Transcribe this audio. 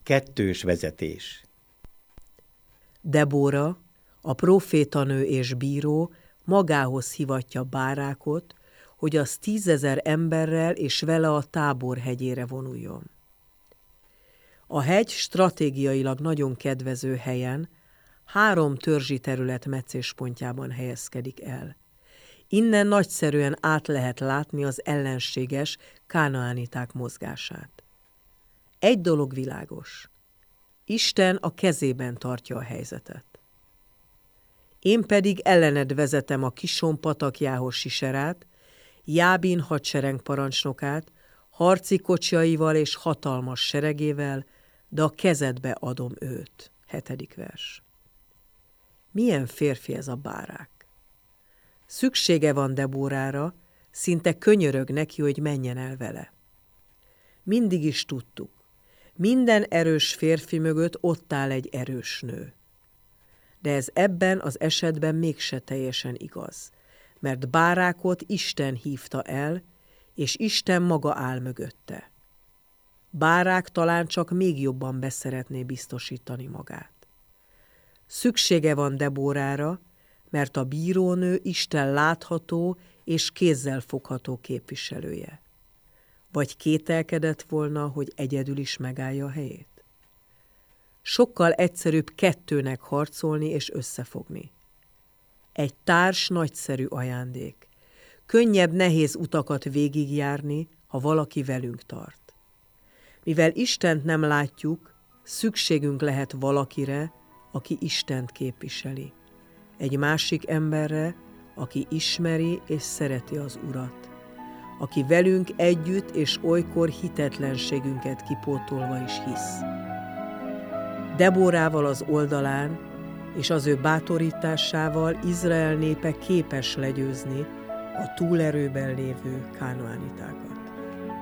Kettős vezetés. Debóra, a prófétanő és bíró magához hivatja Bárákot, hogy az 10 000 emberrel és vele a Tábor hegyére vonuljon. A hegy stratégiailag nagyon kedvező helyen, 3 törzsi terület meccéspontjában helyezkedik el. Innen nagyszerűen át lehet látni az ellenséges kánaániták mozgását. Egy dolog világos. Isten a kezében tartja a helyzetet. Én pedig ellened vezetem a Kison patakjához Siserát, Jábin hadsereg parancsnokát, harci kocsjaival és hatalmas seregével, de a kezedbe adom őt. 7. vers. Milyen férfi ez a Bárák? Szüksége van Debórára, szinte könyörög neki, hogy menjen el vele. Mindig is tudtuk, minden erős férfi mögött ott áll egy erős nő. De ez ebben az esetben mégse teljesen igaz, mert Bárákot Isten hívta el, és Isten maga áll mögötte. Bárák talán csak még jobban beszeretné biztosítani magát. Szüksége van Debórára, mert a bírónő Isten látható és kézzel fogható képviselője. Vagy kételkedett volna, hogy egyedül is megállja a helyét? Sokkal egyszerűbb kettőnek harcolni és összefogni. Egy társ nagyszerű ajándék. Könnyebb nehéz utakat végigjárni, ha valaki velünk tart. Mivel Istent nem látjuk, szükségünk lehet valakire, aki Istent képviseli. Egy másik emberre, aki ismeri és szereti az Urat. Aki velünk együtt és olykor hitetlenségünket kipótolva is hisz. Debórával az oldalán és az ő bátorításával Izrael népe képes legyőzni a túlerőben lévő kánaánitákat.